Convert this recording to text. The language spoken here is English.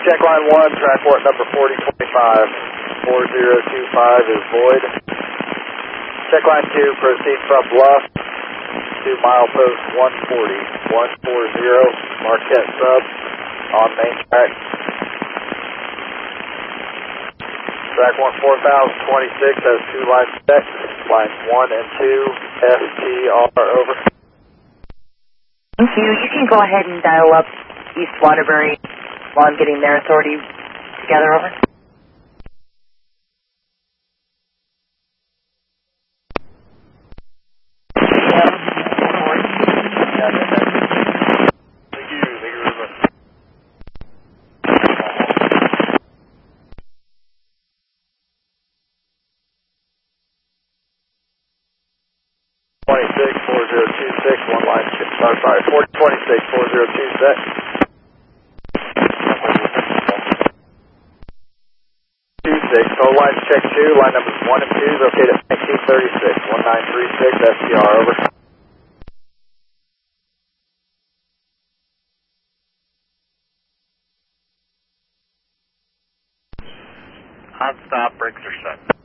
check line 1, transport number 4025. 4025 is void. Check line 2, proceed from Bluff to milepost 140. 140, Marquette sub on main track. Track 4026 has 2 lines checked. Lines 1 and 2, STR over. Thank you. You can go ahead and dial up East Waterbury while I'm getting their authority together, over. One line, sorry, 4026, 4026. 26, total lines check 2, line numbers 1 and 2, located at 1936, 1936, STR, over. Hot stop, brakes are set.